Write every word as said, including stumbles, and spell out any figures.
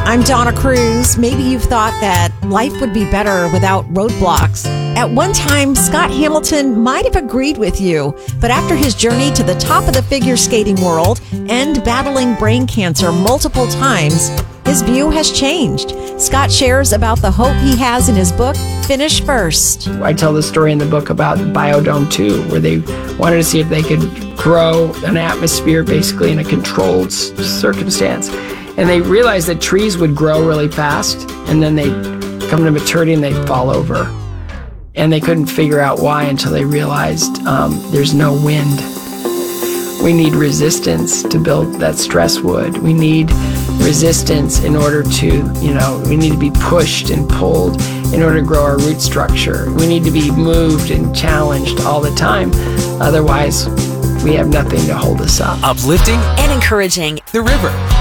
I'm Donna Cruz. Maybe you've thought that life would be better without roadblocks. At one time, Scott Hamilton might have agreed with you, but after his journey to the top of the figure skating world and battling brain cancer multiple times, his view has changed. Scott shares about the hope he has in his book, Finish First. I tell the story in the book about Biodome two, where they wanted to see if they could grow an atmosphere basically in a controlled s- circumstance. And they realized that trees would grow really fast, and then they'd come to maturity and they'd fall over. And they couldn't figure out why until they realized um, there's no wind. We need resistance to build that stress wood. We need resistance in order to, you know, we need to be pushed and pulled in order to grow our root structure. We need to be moved and challenged all the time. Otherwise, we have nothing to hold us up. Uplifting and encouraging. the river.